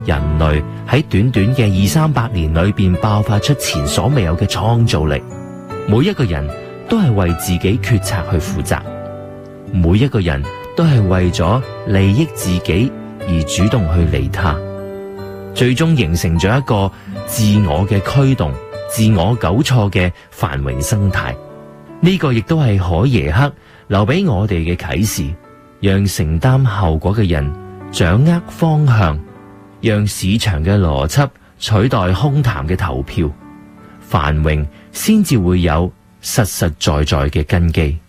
人類喺短短嘅200-300年裏邊爆發出前所未有嘅創造力。每一個人都係為自己決策去負責，每一個人都係為咗利益自己而主動去利他，最終形成咗一個自我嘅驅動、自我糾錯嘅繁榮生態。呢個亦都係海耶克留俾我哋嘅啟示，讓承擔後果嘅人掌握方向，讓市場嘅邏輯取代空談嘅投票，繁榮先至會有實實在在嘅根基。